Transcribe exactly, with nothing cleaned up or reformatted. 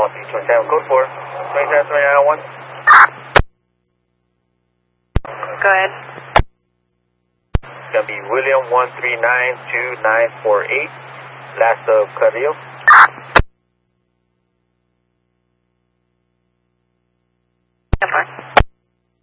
copy. twenty-seven, code four. twenty-seven, twenty-nine, one. Go ahead. It's going to be William one three nine two nine four eight, last of Carrillo.